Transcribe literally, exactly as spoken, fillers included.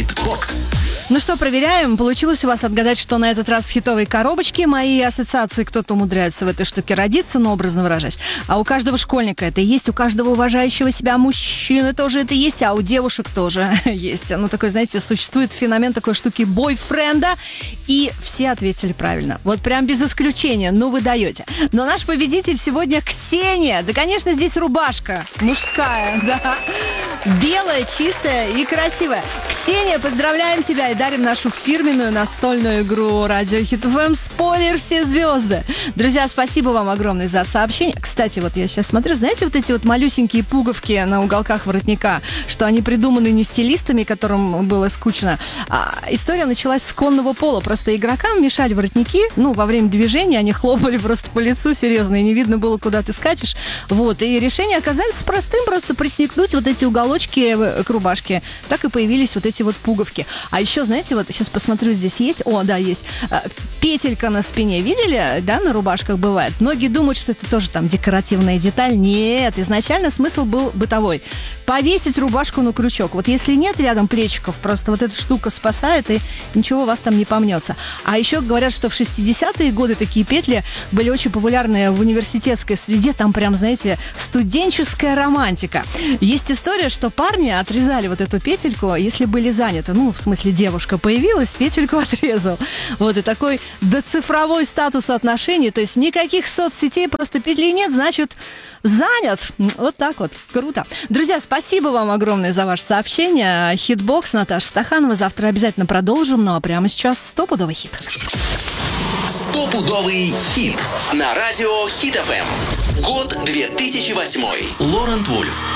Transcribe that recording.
Хит-бокс. Ну что, проверяем. Получилось у вас отгадать, что на этот раз в хитовой коробочке. Мои ассоциации, кто-то умудряется в этой штуке родиться, но образно выражаясь. А у каждого школьника это есть, у каждого уважающего себя мужчины тоже это есть, а у девушек тоже есть. Ну, такой, знаете, существует феномен такой штуки бойфренда, и все ответили правильно. Вот прям без исключения. Ну, вы даете. Но наш победитель сегодня Ксения. Да, конечно, здесь рубашка мужская, да. Белая, чистая и красивая. Ксения, поздравляем тебя и дарим нашу фирменную настольную игру Радио Хит эф эм «Спойлер все звезды». Друзья, спасибо вам огромное за сообщение. Кстати, вот я сейчас смотрю, знаете, вот эти вот малюсенькие пуговки на уголках воротника, что они придуманы не стилистами, которым было скучно, а история началась с конного пола. Просто игрокам мешали воротники, ну, во время движения они хлопали просто по лицу, серьезно, и не видно было, куда ты скачешь. Вот, и решение оказалось простым, просто присникнуть вот эти уголочки к рубашке. Так и появились вот эти вот пуговки. А еще, знаете, вот сейчас посмотрю, здесь есть, о, да, есть, петелька на спине, видели, да, на рубашках бывает? Многие думают, что это тоже там декоративная деталь. Нет, изначально смысл был бытовой. Повесить рубашку на крючок. Вот если нет рядом плечиков, просто вот эта штука спасает, и ничего у вас там не помнется. А еще говорят, что в шестидесятые годы такие петли были очень популярны в университетской среде. Там прям, знаете, студенческая романтика. Есть история, что парни отрезали вот эту петельку, если были заняты. Ну, в смысле, девушка появилась, петельку отрезал. Вот, и такой доцифровой статус отношений. То есть никаких соцсетей, просто петли нет, значит, занят. Вот так вот. Круто. Друзья, спасибо вам огромное за ваше сообщение. Хитбокс, Наташа Стаханова. Завтра обязательно продолжим. Ну, а прямо сейчас стопудовый хит. Стопудовый хит на радио Хит эф эм. Год две тысячи восьмой. Лорент Вульф.